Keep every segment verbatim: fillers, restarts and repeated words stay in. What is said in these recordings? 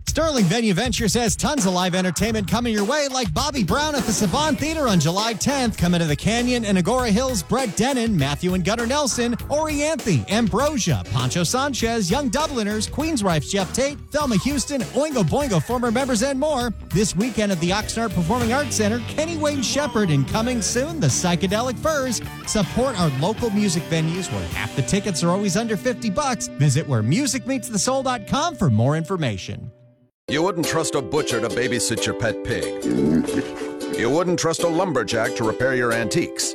Sterling Venue Ventures has tons of live entertainment coming your way, like Bobby Brown at the Savon Theater on July tenth, Coming to the Canyon and Agora Hills, Brett Dennen, Matthew and Gunnar Nelson, Orianthi, Ambrosia, Pancho Sanchez, Young Dubliners, Queensrife's Jeff Tate, Thelma Houston, Oingo Boingo former members, and more. This weekend at the Oxnard Performing Arts Center, Kenny Wayne Shepherd, and coming soon, the Psychedelic Furs. Support our local music venues where half the tickets are always under fifty bucks. Visit where music meets the soul dot com for more information. You wouldn't trust a butcher to babysit your pet pig. You wouldn't trust a lumberjack to repair your antiques.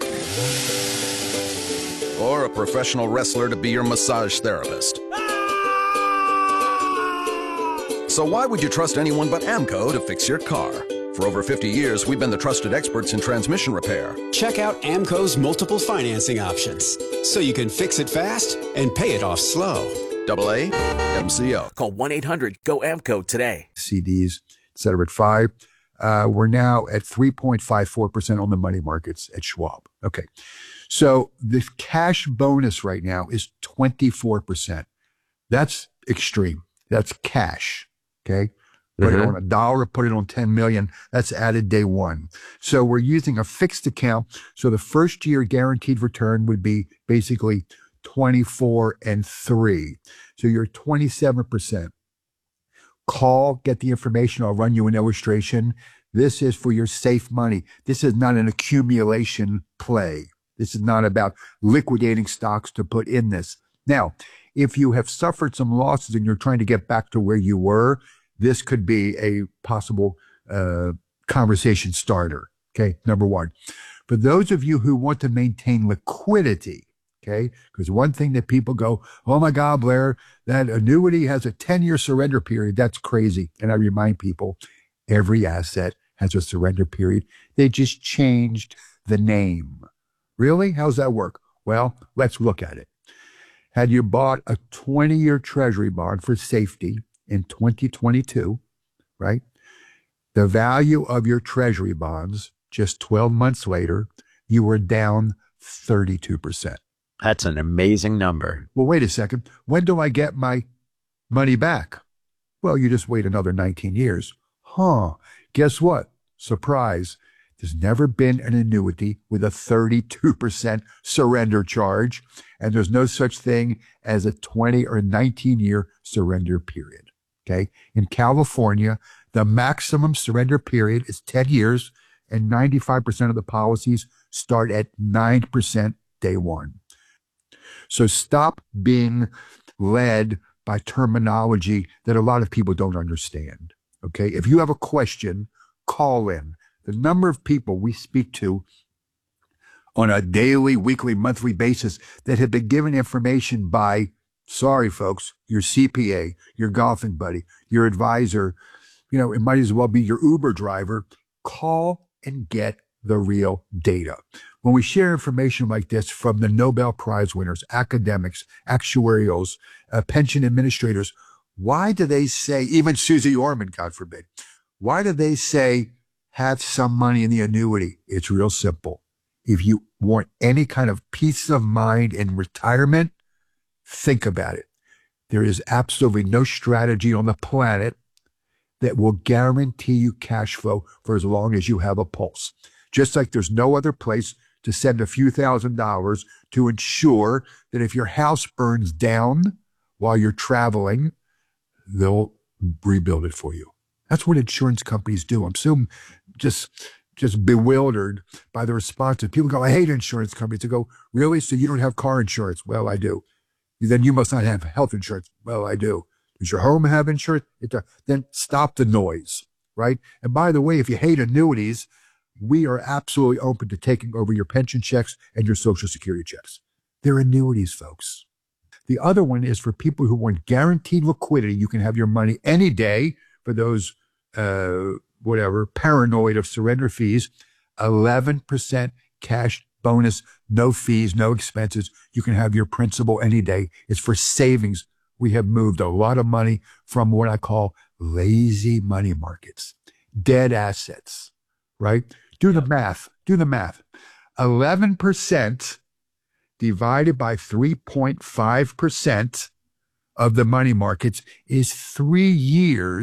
Or a professional wrestler to be your massage therapist. So why would you trust anyone but AMCO to fix your car? For over fifty years, we've been the trusted experts in transmission repair. Check out AMCO's multiple financing options, so you can fix it fast and pay it off slow. Double A M C O. Call one eight hundred G O A M C O today. C Ds, et cetera, at five. Uh, we're now at three point five four percent on the money markets at Schwab. Okay. So the cash bonus right now is twenty-four percent. That's extreme. That's cash. Okay. Put mm-hmm. it on a dollar, put it on ten million. That's added day one. So we're using a fixed account. So the first year guaranteed return would be basically twenty-four and three. So you're twenty-seven percent. Call, get the information. I'll run you an illustration. This is for your safe money. This is not an accumulation play. This is not about liquidating stocks to put in this. Now, if you have suffered some losses and you're trying to get back to where you were, this could be a possible uh, conversation starter. Okay, number one. For those of you who want to maintain liquidity, okay, because one thing that people go, oh my God, Blair, that annuity has a ten-year surrender period. That's crazy. And I remind people, every asset has a surrender period. They just changed the name. Really? How's that work? Well, let's look at it. Had you bought a twenty-year treasury bond for safety in twenty twenty-two, right? The value of your treasury bonds just twelve months later, you were down thirty-two percent. That's an amazing number. Well, wait a second. When do I get my money back? Well, you just wait another nineteen years. Huh. Guess what? Surprise. There's never been an annuity with a thirty-two percent surrender charge, and there's no such thing as a twenty or nineteen year surrender period. Okay. In California, the maximum surrender period is ten years, and ninety-five percent of the policies start at nine percent day one. So stop being led by terminology that a lot of people don't understand. Okay. If you have a question, call in. The number of people we speak to on a daily, weekly, monthly basis that have been given information by, sorry folks, your C P A, your golfing buddy, your advisor, you know, it might as well be your Uber driver. Call and get the real data. When we share information like this from the Nobel Prize winners, academics, actuarials, uh, pension administrators, why do they say, even Susie Orman, God forbid, why do they say, have some money in the annuity? It's real simple. If you want any kind of peace of mind in retirement, think about it. There is absolutely no strategy on the planet that will guarantee you cash flow for as long as you have a pulse. Just like there's no other place to send a few thousand dollars to ensure that if your house burns down while you're traveling, they'll rebuild it for you. That's what insurance companies do. I'm so just just bewildered by the response. And people go, I hate insurance companies. They go, really? So you don't have car insurance? Well, I do. Then you must not have health insurance. Well, I do. Does your home have insurance? It does. Then stop the noise, right? And by the way, if you hate annuities, we are absolutely open to taking over your pension checks and your Social Security checks. They're annuities, folks. The other one is for people who want guaranteed liquidity. You can have your money any day for those, uh, whatever, paranoid of surrender fees, eleven percent cash bonus, no fees, no expenses. You can have your principal any day. It's for savings. We have moved a lot of money from what I call lazy money markets, dead assets, right? Do the math. Do the math. eleven percent divided by three point five percent of the money markets is three years